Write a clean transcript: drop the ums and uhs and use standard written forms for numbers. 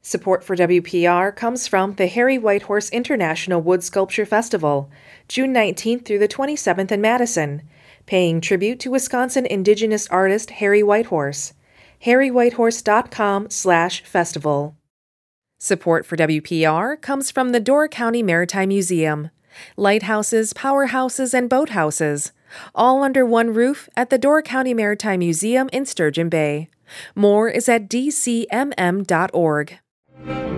Support for WPR comes from the Harry Whitehorse International Wood Sculpture Festival, June 19th through the 27th in Madison, paying tribute to Wisconsin Indigenous artist Harry Whitehorse. harrywhitehorse.com/festival. Support for WPR comes from the Door County Maritime Museum. Lighthouses, powerhouses, and boathouses, all under one roof at the Door County Maritime Museum in Sturgeon Bay. More is at dcmm.org.